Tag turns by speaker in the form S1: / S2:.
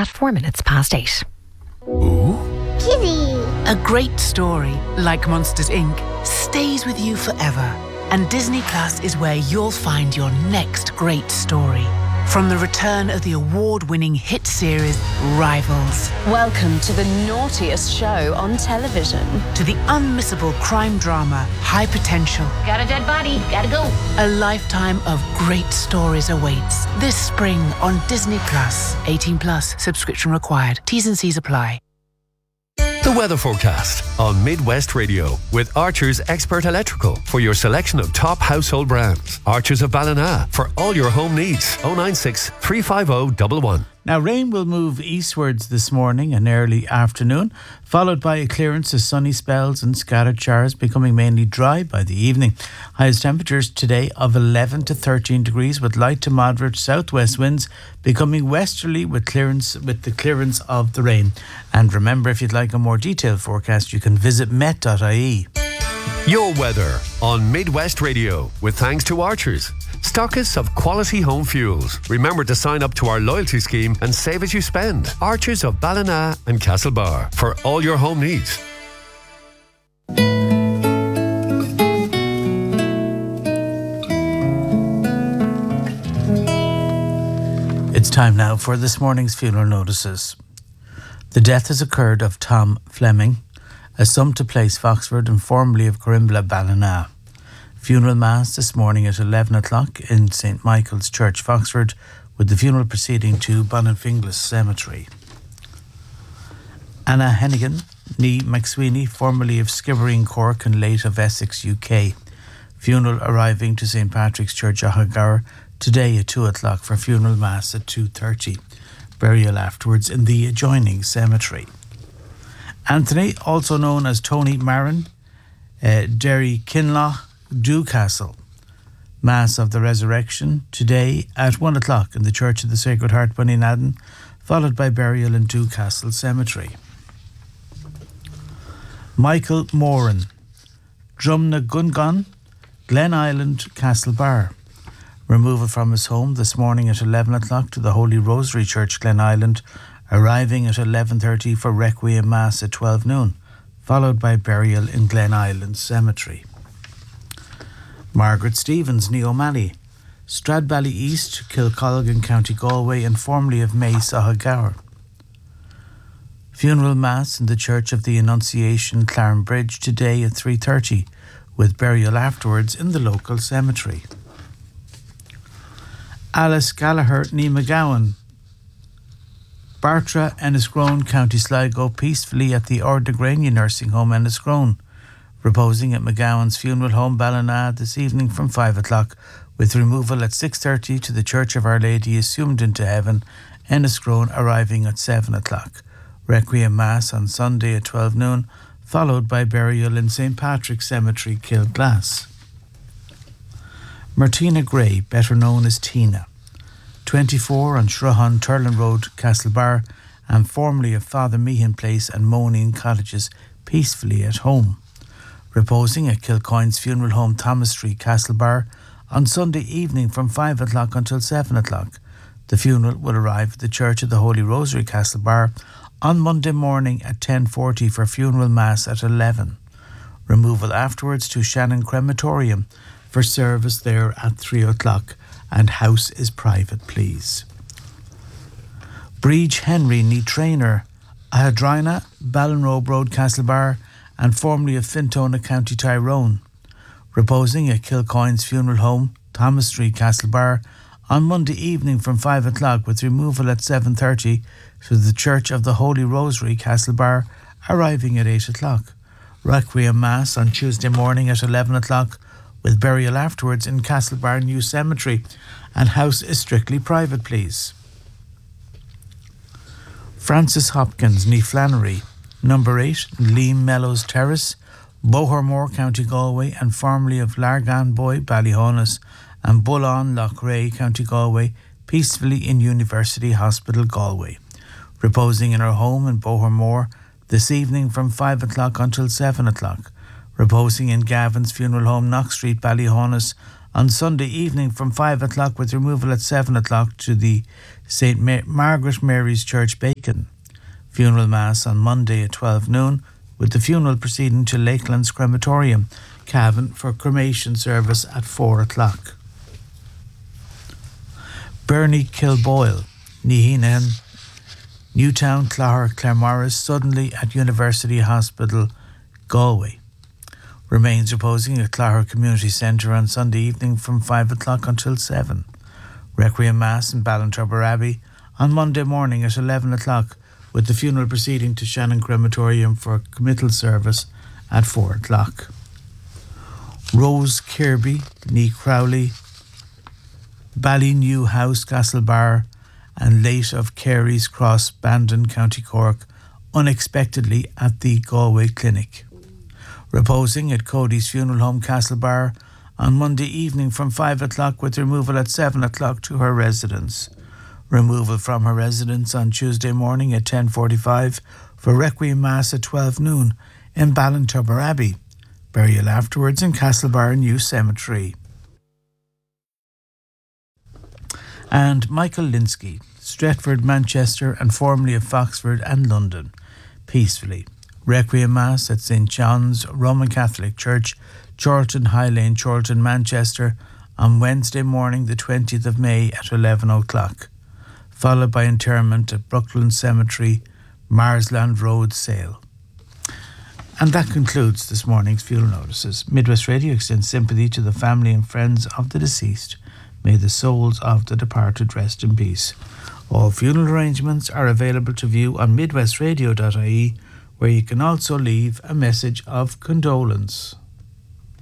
S1: at 4 minutes past 8.
S2: Ooh.
S3: Kitty.
S4: A great story, like Monsters, Inc., stays with you forever. And Disney Plus is where you'll find your next great story. From the return of the award-winning hit series Rivals,
S5: Welcome to the naughtiest show on television.
S4: to the unmissable crime drama High Potential,
S3: Got a dead body. Gotta go.
S4: a lifetime of great stories awaits this spring on Disney Plus. 18 plus, subscription required. T's and C's apply.
S2: The weather forecast on Midwest Radio with Archer's Expert Electrical for your selection of top household brands. Archer's of Ballina for all your home needs. 096 350 111.
S6: Now, rain will move eastwards this morning and early afternoon, followed by a clearance of sunny spells and scattered showers, becoming mainly dry by the evening. Highest temperatures today of 11 to 13 degrees, with light to moderate southwest winds becoming westerly with the clearance of the rain. And remember, if you'd like a more detailed forecast, you can visit met.ie.
S2: Your weather on Midwest Radio with thanks to Archer's, stockists of quality home fuels. Remember to sign up to our loyalty scheme and save as you spend. Archer's of Ballina and Castlebar for all your home needs.
S6: It's time now for this morning's funeral notices. The death has occurred of Tom Fleming, Assumpta Place, Foxford, and formerly of Corimbla, Ballina. Funeral Mass this morning at 11 o'clock in St. Michael's Church, Foxford, with the funeral proceeding to Bonanfinglas Cemetery. Anna Hennigan, née McSweeney, formerly of Skibbereen, Cork, and late of Essex, UK. Funeral arriving to St. Patrick's Church, Ahagower, today at 2 o'clock for funeral mass at 2:30. Burial afterwards in the adjoining cemetery. Anthony, also known as Tony Marin, Derry Kinlaw, Dewcastle. Mass of the Resurrection today at 1 o'clock in the Church of the Sacred Heart, Bunnynaddin, followed by burial in Dewcastle Cemetery. Michael Moran, Drumna Gungan, Glen Island, Castlebar. Removal from his home this morning at 11 o'clock to the Holy Rosary Church, Glen Island, arriving at 11:30 for Requiem Mass at 12 noon, followed by burial in Glen Island Cemetery. Margaret Stevens, née O'Malley, Stradbally East, Kilcolgan, County Galway, and formerly of Mace, Ahagower. Funeral Mass in the Church of the Annunciation, Clarenbridge, today at 3:30, with burial afterwards in the local cemetery. Alice Gallagher, née McGowan, Bartra, Enniscrone, County Sligo, peacefully at the Ardegraney Nursing Home, Enniscrone, reposing at McGowan's Funeral Home, Ballina, this evening from 5 o'clock, with removal at 6:30 to the Church of Our Lady Assumed into Heaven, Enniscrone, arriving at 7 o'clock. Requiem Mass on Sunday at 12 noon, followed by burial in St. Patrick's Cemetery, Kilglass. Martina Gray, better known as Tina, 24 on Shruhan Turlin Road, Castlebar, and formerly of Father Meehan Place and Moneen Cottages, peacefully at home. Reposing at Kilcoyne's Funeral Home, Thomas Street, Castlebar, on Sunday evening from 5 o'clock until 7 o'clock. The funeral will arrive at the Church of the Holy Rosary, Castlebar, on Monday morning at 10:40 for funeral mass at 11. Removal afterwards to Shannon Crematorium for service there at 3 o'clock, and house is private, please. Breach Henry, née Trainer, Ahadrina, Ballinrobe Road, Castlebar, and formerly of Fintona, County Tyrone. Reposing at Kilcoyne's Funeral Home, Thomas Street, Castlebar, on Monday evening from 5 o'clock, with removal at 7:30 to the Church of the Holy Rosary, Castlebar, arriving at 8 o'clock. Requiem Mass on Tuesday morning at 11 o'clock, with burial afterwards in Castlebar New Cemetery, and house is strictly private, please. Francis Hopkins, née Flannery, number 8, Liam Mellows Terrace, Bohermore, County Galway, and formerly of Largan Boy, Ballyhonus, and Bullon, Loughrea, County Galway, peacefully in University Hospital, Galway. Reposing in her home in Bohermore this evening from 5 o'clock until 7 o'clock. Reposing in Gavin's Funeral Home, Knox Street, Ballyhonus, On Sunday evening from 5 o'clock with removal at 7 o'clock to the St. Margaret Mary's Church, Bacon. Funeral Mass on Monday at 12 noon with the funeral proceeding to Lakelands Crematorium, Cavan, for cremation service at 4 o'clock. Bernie Kilboyle, Nihinen, Newtown, Clogher, Claremorris, suddenly at University Hospital, Galway. Remains reposing at Clogher Community Centre on Sunday evening from 5 o'clock until 7. Requiem Mass in Ballintubber Abbey on Monday morning at 11 o'clock with the funeral proceeding to Shannon Crematorium for committal service at 4 o'clock. Rose Kirby, Nee Crowley, Ballynew House, Castlebar, and late of Carey's Cross, Bandon, County Cork, unexpectedly at the Galway Clinic. Reposing at Cody's Funeral Home, Castlebar, on Monday evening from 5 o'clock with removal at 7 o'clock to her residence. Removal from her residence on Tuesday morning at 10:45 for Requiem Mass at 12 noon in Ballintubber Abbey. Burial afterwards in Castlebar New Cemetery. And Michael Linsky, Stretford, Manchester, and formerly of Foxford and London, peacefully. Requiem Mass at St. John's Roman Catholic Church, Chorlton High Lane, Chorlton, Manchester, on Wednesday morning the 20th of May at 11 o'clock, followed by interment at Brookland Cemetery, Marsland Road, Sale. And that concludes this morning's funeral notices. Midwest Radio extends sympathy to the family and friends of the deceased. May the souls of the departed rest in peace. All funeral arrangements are available to view on midwestradio.ie, where you can also leave a message of condolence.